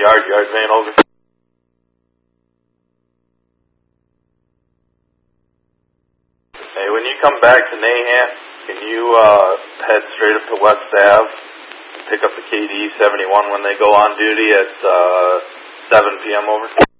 yard man over. Hey, when you come back to Nahant, can you head straight up to West Ave, pick up the KD 71 when they go on duty at 7 p.m. over?